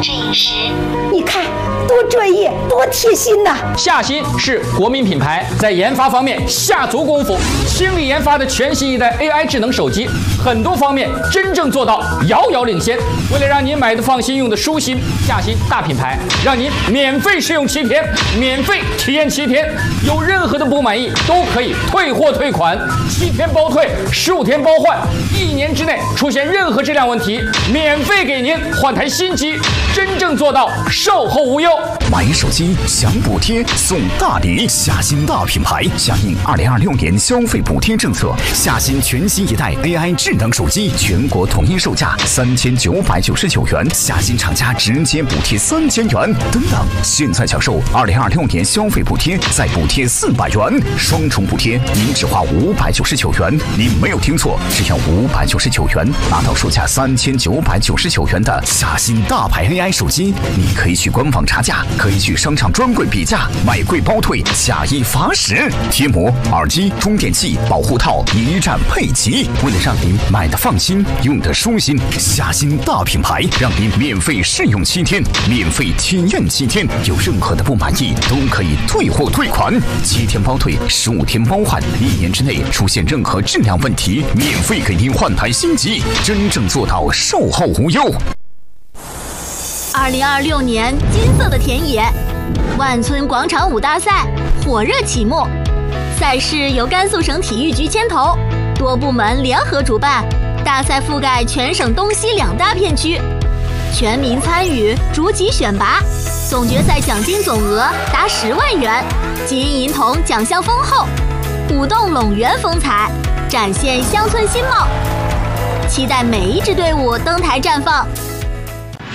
这一时。 你看，多专业，多贴心呐！ 夏新是国民品牌，在研发方面下足功夫，倾力研发的全新一代 AI 智能手机，很多方面真正做到遥遥领先。为了让您买的放心，用的舒心，夏新大品牌让您免费试用7天，免费体验7天，有任何的不满意都可以退货退款，7天包退，15天包换，1年之内出现任何质量问题，免费给您换台新机，真正做到售后无忧。 买手机享补贴送大礼，夏新大品牌响应2026年消费补贴政策，夏新全新一代 AI 智能手机全国统一售价3999元，夏新厂家直接补贴3000元，等等，现在享受2026年消费补贴，再补贴400元，双重补贴，您只花599元，您没有听错，只要599元，拿到售价3999元的夏新大牌 AI 手机，你可以去官网查价，可以去商场专柜比价，买贵包退，假一罚10，贴膜、耳机、充电器、保护套一站配齐。为了让您买的放心，用的舒心，夏新大品牌让您免费试用7天，免费体验7天，有任何的不满意都可以退货退款，7天包退，15天包换，1年之内出现任何质量问题，免费给您换台新机，真正做到售后无忧。 2026年金色的田野，万村广场舞大赛火热启幕。赛事由甘肃省体育局牵头，多部门联合主办，大赛覆盖全省东西2大片区，全民参与，逐级选拔，总决赛奖金总额达10万元，金银铜奖项丰厚，舞动陇园风采，展现乡村新貌。期待每一支队伍登台绽放，